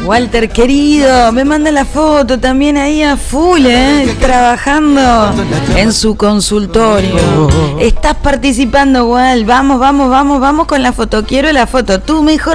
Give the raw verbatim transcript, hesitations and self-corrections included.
Walter, querido, me manda la foto también ahí a full, ¿eh? Trabajando en su consultorio. Estás participando, Wal. Vamos, vamos, vamos, vamos con la foto. Quiero la foto. Tu mejor